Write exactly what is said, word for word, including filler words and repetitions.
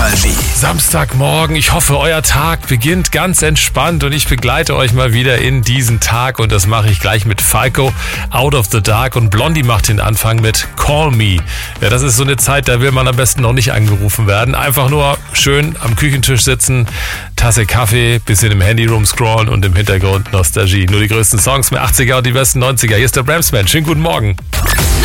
Nostalgie. Samstagmorgen, ich hoffe, euer Tag beginnt ganz entspannt und ich begleite euch mal wieder in diesen Tag und das mache ich gleich mit Falco, Out of the Dark, und Blondie macht den Anfang mit Call Me. Ja, das ist so eine Zeit, da will man am besten noch nicht angerufen werden. Einfach nur schön am Küchentisch sitzen, Tasse Kaffee, bisschen im Handy rumscrollen und im Hintergrund Nostalgie. Nur die größten Songs mit achtziger und die besten neunziger. Hier ist der Bramsman. Schönen guten Morgen.